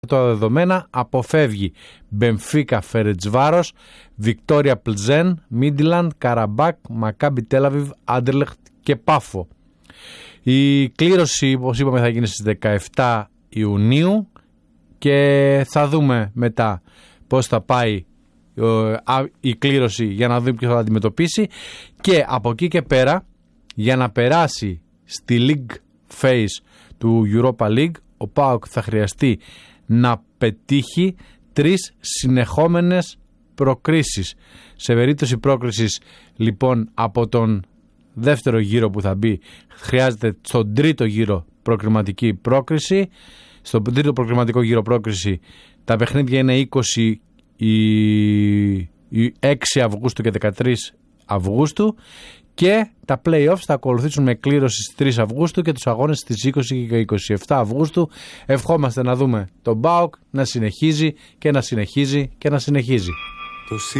τα δεδομένα αποφεύγει Μπενφίκα Φερεντσβάρος, Βικτόρια Πλζέν, Μίντιλαντ, Καραμπάκ, Μακάμπι Τέλαβιβ, Άντερλεχτ και Πάφο. Η κλήρωση, όπως είπαμε, θα γίνει στις 17 Ιουνίου και θα δούμε μετά πώς θα πάει η κλήρωση για να δούμε ποιος θα αντιμετωπίσει, και από εκεί και πέρα για να περάσει στη League Phase του Europa League ο ΠΑΟΚ θα χρειαστεί να πετύχει 3 συνεχόμενες προκρίσεις. Σε περίπτωση πρόκρισης λοιπόν από τον δεύτερο γύρο που θα μπει, χρειάζεται στον τρίτο γύρο προκριματική πρόκριση. Στον τρίτο προκριματικό γύρο πρόκριση τα παιχνίδια είναι 6 Αυγούστου και 13 Αυγούστου και τα play-offs θα ακολουθήσουν με κλήρωση στις 3 Αυγούστου και τους αγώνες στις 20 και 27 Αυγούστου. Ευχόμαστε να δούμε τον ΠΑΟΚ να συνεχίζει και να συνεχίζει και να συνεχίζει.